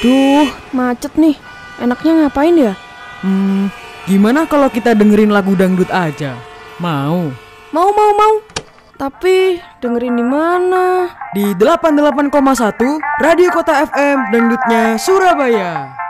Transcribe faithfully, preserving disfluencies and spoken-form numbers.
Duh, macet nih. Enaknya ngapain ya? Hmm, gimana kalau kita dengerin lagu dangdut aja? Mau? Mau, mau, mau. Tapi dengerin di mana? Di delapan puluh delapan koma satu Radio Kota F M Dangdutnya Surabaya.